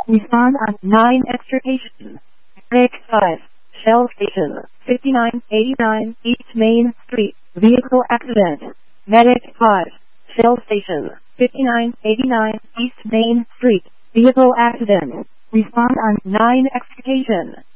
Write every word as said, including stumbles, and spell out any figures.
Respond on nine extrication. Medic five. Shell Station. fifty-nine eighty-nine East Main Street. Vehicle accident. Medic five. Shell Station. fifty-nine eighty-nine East Main Street. Vehicle accident. Respond on nine extrication.